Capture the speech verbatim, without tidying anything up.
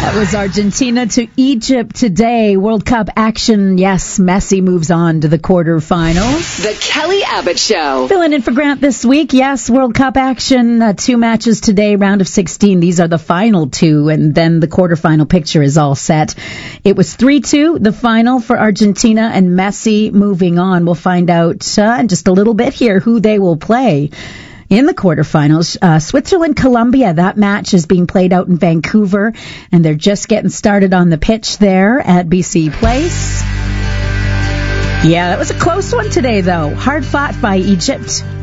That was Argentina to Egypt today. World Cup action. Yes, Messi moves on to the quarterfinals. The Kelly Abbott Show. Filling in for Grant this week. Yes, World Cup action. Uh, two matches today, round of sixteen. These are the final two, and then the quarterfinal picture is all set. It was three two, the final for Argentina, and Messi moving on. We'll find out uh, in just a little bit here who they will play in the quarterfinals. uh, Switzerland, Colombia, that match is being played out in Vancouver, and they're just getting started on the pitch there at B C Place. Yeah, that was a close one today, though. Hard fought by Egypt.